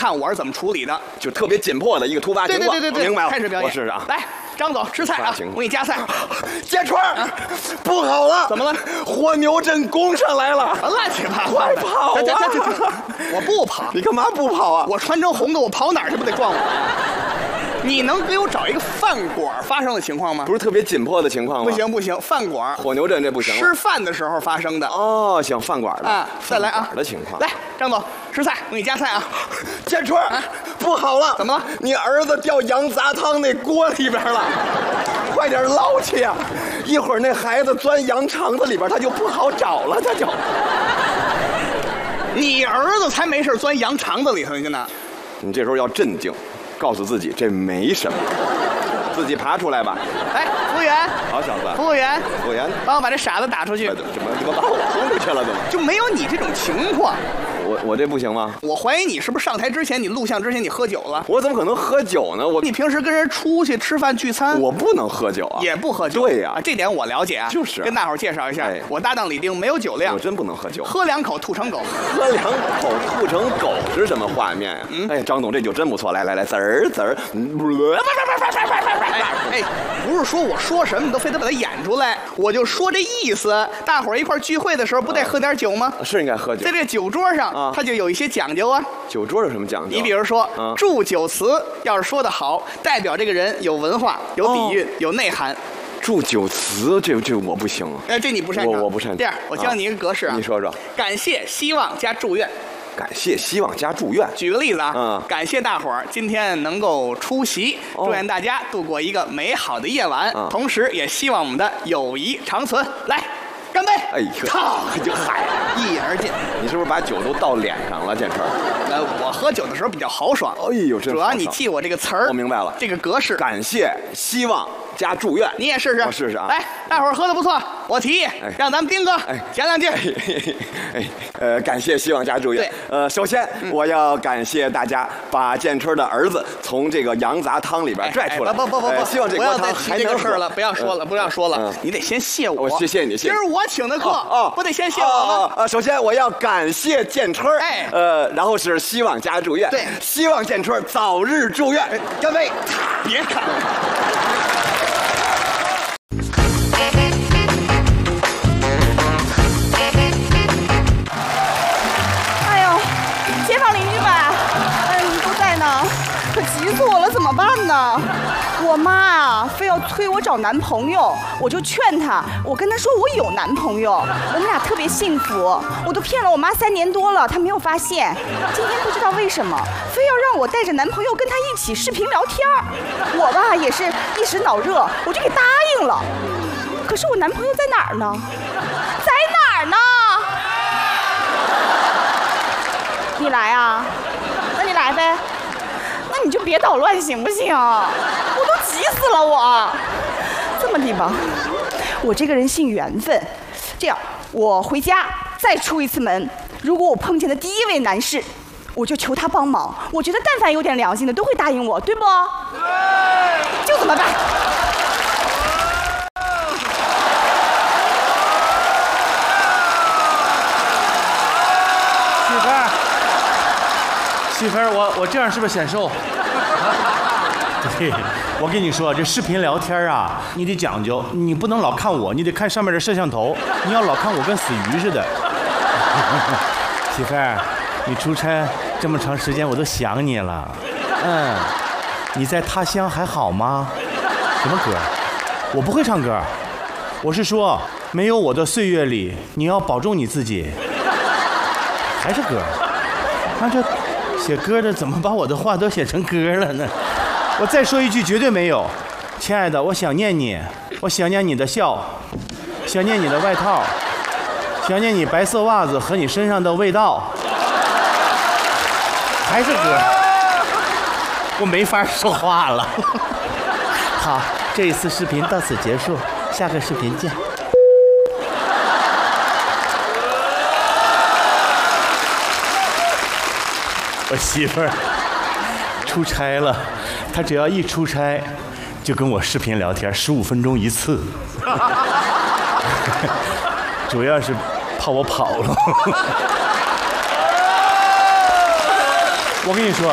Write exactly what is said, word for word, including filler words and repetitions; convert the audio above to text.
看我是怎么处理的， 就特别紧迫的一个突发情况。 对对对对对， 明白了， 开始表演。 我试试啊， 来，张总吃菜啊，我给你夹菜。 建川，啊、不好了， 怎么了？ 火牛阵攻上来了， 乱七八糟快跑啊！ 我不跑， 你干嘛不跑啊？ 我穿成红的，我跑哪儿去不得撞我？你能给我找一个饭馆发生的情况吗？ 不是特别紧迫的情况吗？ 不行不行，饭馆火牛阵这不行。 吃饭的时候发生的。 哦，行，饭馆的啊，再来啊的情况。 来，张总吃菜，我给你夹菜啊。 建川，啊、不好了， 怎么了？ 你儿子掉羊杂汤那锅里边了，快点捞去呀！一会儿那孩子钻羊肠子里边，他就不好找了，他就。 你儿子才没事钻羊肠子里头去呢。 你这时候要镇静。告诉自己这没什么，自己爬出来吧。 哎，服务员， 好小子， 服务员， 服务员， 帮我把这傻子打出去。 怎么怎么把我轰出去了？怎么就没有你这种情况？ 我我这不行吗？ 我怀疑你是不是上台之前，你录像之前你喝酒了？ 我怎么可能喝酒呢？我你平时跟人出去吃饭聚餐， 我不能喝酒啊， 也不喝酒。 对呀、 啊，这点我了解啊。 就是、啊、 跟大伙儿介绍一下，哎、我搭档李丁没有酒量， 我真不能喝酒， 喝两口吐成狗， 喝两口吐成狗是什么画面呀、啊？嗯，哎，张总这酒真不错，来来来，滋儿滋儿， 哎哎，不是说我说什么你都非得把它演出来，我就说这意思。大伙儿一块聚会的时候，不得喝点酒吗？ 是应该喝酒， 在这酒桌上，啊、它就有一些讲究啊。 酒桌有什么讲究？ 你比如说， 啊、 祝酒词要是说得好，代表这个人有文化、有底蕴、哦、有内涵。 祝酒词，这这我不行啊。 哎，这你不擅长， 我我不擅长。 这样，我教你一个格式啊。 你说说。 感谢、希望加祝愿。 感谢、希望加祝愿。 举个例子啊， 嗯， 感谢大伙儿今天能够出席，哦、祝愿大家度过一个美好的夜晚，嗯、同时也希望我们的友谊长存。来。干杯！ 哎呀， 操， 就嗨， 一言而尽。 你是不是把酒都倒脸上了，建成？ 呃，我喝酒的时候比较豪爽。 哎呦，真主要你记我这个词儿。 我明白了， 这个格式。 感谢、希望加祝愿。 你也试试， 我试试啊！ 来，大伙儿喝的不错，我提议、哎、让咱们丁哥哎讲两句。 哎, 哎，呃，感谢、希望加祝愿。 对， 呃，首先、嗯、我要感谢大家把建春的儿子从这个羊杂汤里边拽出来。 哎、不不不不不、呃， 希望这锅汤还能事了，不要说了，呃、不要说了、嗯，你得先谢我。 我谢谢你，谢谢。 今儿我请的客。 哦哦不得先谢我吗？ 呃，首先我要感谢建春， 哎， 呃，然后是希望加祝愿， 对， 希望建春早日住院。 干杯！别看。 哎呦，街坊邻居们，嗯，都在呢，可急死我了，怎么办呢？我妈啊，非要催我找男朋友，我就劝她，我跟她说我有男朋友，我们俩特别幸福，我都骗了我妈三年多了，她没有发现。今天不知道为什么，非要让我带着男朋友跟她一起视频聊天我吧也是一时脑热，我就给答应了。可是我男朋友在哪儿呢？在哪儿呢？你来啊？那你来呗。那你就别捣乱行不行？我都急死了我。这么地吧，我这个人信缘分。这样，我回家再出一次门，如果我碰见的第一位男士，我就求他帮忙。我觉得但凡有点良心的都会答应我，对不？对。就这么办。 媳妇儿，媳妇儿，我我这样是不是显瘦？对，我跟你说，这视频聊天啊，你得讲究，你不能老看我，你得看上面的摄像头，你要老看我跟死鱼似的。媳妇儿，你出差这么长时间，我都想你了。嗯，你在他乡还好吗？什么歌？我不会唱歌。我是说，没有我的岁月里，你要保重你自己。还是歌？那这写歌的怎么把我的话都写成歌了呢？我再说一句，绝对没有。亲爱的，我想念你，我想念你的笑，想念你的外套，想念你白色袜子和你身上的味道。还是歌，我没法说话了。好，这一次视频到此结束，下个视频见。我媳妇儿出差了，她只要一出差，就跟我视频聊天，十五分钟一次。主要是怕我跑了。我跟你说。